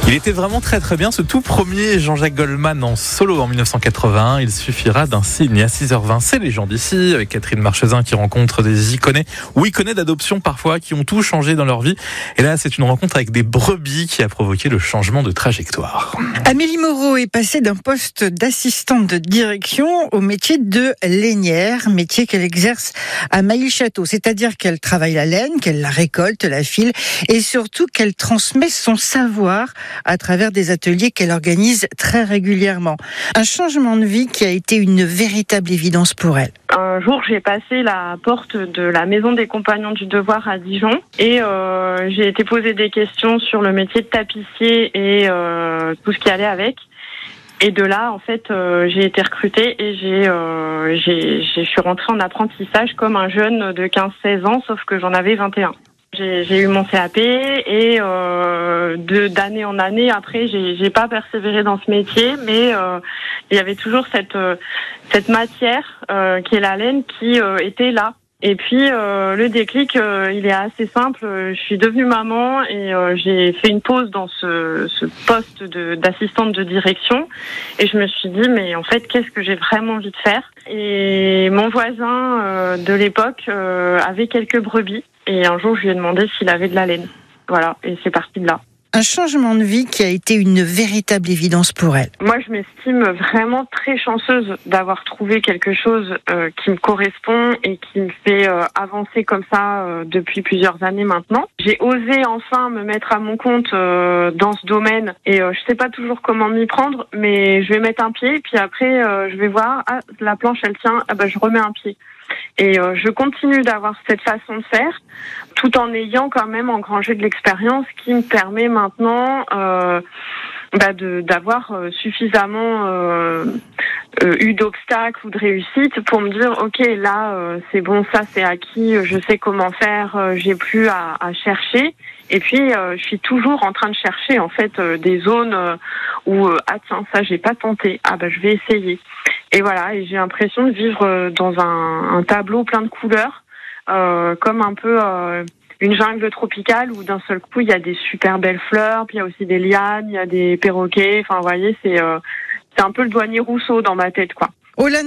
Il était vraiment très très bien ce tout premier Jean-Jacques Goldman en solo en 1981. Il suffira d'un signe. À 6h20, c'est Les gens d'ici avec Catherine Marchesin qui rencontre des iconés ou iconés d'adoption parfois qui ont tout changé dans leur vie. Et là, c'est une rencontre avec des brebis qui a provoqué le changement de trajectoire. Amélie Moreau est passée d'un poste d'assistante de direction au métier de lainière, métier qu'elle exerce à Mailly-Château. C'est-à-dire qu'elle travaille la laine, qu'elle la récolte, la file et surtout qu'elle transmet son savoir à travers des ateliers qu'elle organise très régulièrement. Un changement de vie qui a été une véritable évidence pour elle. Un jour, j'ai passé la porte de la maison des compagnons du devoir à Dijon et j'ai été poser des questions sur le métier de tapissier et tout ce qui allait avec. Et de là, en fait, j'ai été recrutée et je suis rentrée en apprentissage comme un jeune de 15-16 ans, sauf que j'en avais 21. J'ai eu mon CAP et d'année en année, après, j'ai pas persévéré dans ce métier, mais il y avait toujours cette matière qui est la laine qui était là. Et puis le déclic, il est assez simple. Je suis devenue maman et j'ai fait une pause dans ce poste d'assistante de direction. Et je me suis dit, mais en fait, qu'est-ce que j'ai vraiment envie de faire ? Et mon voisin de l'époque avait quelques brebis. Et un jour, je lui ai demandé s'il avait de la laine. Voilà, et c'est parti de là. Un changement de vie qui a été une véritable évidence pour elle. Moi, je m'estime vraiment très chanceuse d'avoir trouvé quelque chose qui me correspond et qui me fait avancer comme ça depuis plusieurs années maintenant. J'ai osé enfin me mettre à mon compte dans ce domaine et je sais pas toujours comment m'y prendre, mais je vais mettre un pied, puis après je vais voir, la planche elle tient, je remets un pied. Et je continue d'avoir cette façon de faire, tout en ayant quand même engrangé de l'expérience qui me permet maintenant d'avoir suffisamment eu d'obstacles ou de réussites pour me dire ok là c'est bon, ça c'est acquis, je sais comment faire, j'ai plus à chercher. Et puis je suis toujours en train de chercher en fait des zones où tiens, ça j'ai pas tenté, je vais essayer. Et voilà, et j'ai l'impression de vivre dans un tableau plein de couleurs, comme un peu une jungle tropicale où d'un seul coup il y a des super belles fleurs, puis il y a aussi des lianes, il y a des perroquets. Enfin, vous voyez, c'est un peu le douanier Rousseau dans ma tête, quoi.